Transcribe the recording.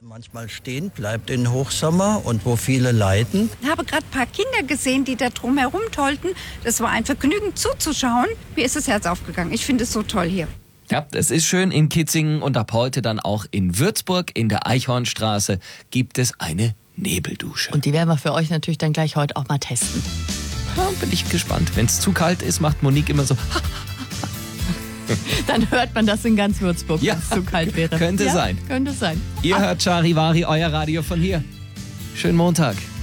manchmal stehen bleibt im Hochsommer und wo viele leiden. Ich habe gerade ein paar Kinder gesehen, die da drumherum tollten. Das war ein Vergnügen zuzuschauen. Mir ist das Herz aufgegangen. Ich finde es so toll hier. Ja, es ist schön in Kitzingen und ab heute dann auch in Würzburg in der Eichhornstraße gibt es eine Nebeldusche. Und die werden wir für euch natürlich dann gleich heute auch mal testen. Ja, bin ich gespannt. Wenn es zu kalt ist, macht Monique immer so. Dann hört man das in ganz Würzburg, Ja, wenn es zu kalt wäre. könnte sein. Könnte sein. Ihr hört Charivari, euer Radio von hier. Schönen Montag.